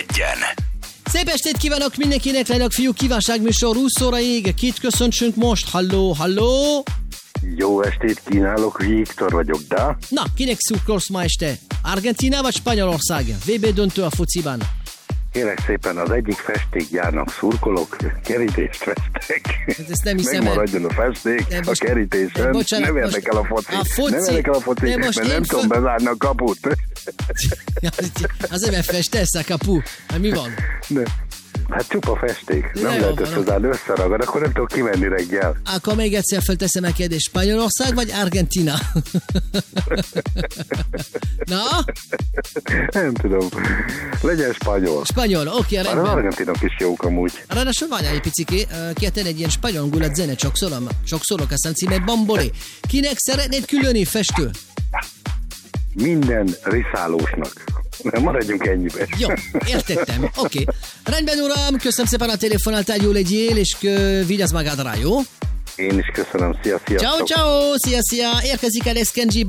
Szép estét kívánok mindenkinek, lányok, fiúk, kívánságműsor 20 óraig. Kit köszöntsünk most? Halló? Jó estét kínálok, Viktor vagyok, de? Na, kinek szurkolsz ma este? Argentína vagy Spanyolország? VB döntő a fociban. Kérlek szépen, az egyik festékgyárnak szurkolok, kerítést festek. Hát ezt nem hiszem. Megmaradjon a festék a kerítésen. Nem érdekel a foci. Nem érdekel a foci, mert nem tudom bezárni a kaput. Azért mert festesz a kapu. Hát mi van? Hát csupa festék. Nem lehet összezárni, összeragad, akkor nem tudok kimenni reggel. Akkor még egyszer felteszem a kérdést. Spanyolország vagy Argentína? Na? Nem tudom. Legyen spanyol. Spanyol, oké, rendben. Az argentinok is jók amúgy. Ráadásul van egy piciké, kérten egy ilyen spanyol gulat zene, csak szólok, aztán címe Bambolé. Kinek szeretnéd különi festő? Minden riszálósnak. Nem maradjunk ennyibe. Jó, értettem, oké. Rendben, uram, köszönöm szépen a telefonáltál, jó legyél, és vigyázz magadra, jó? Én is köszönöm, szia. Ciao, szia, érkezik el Kenji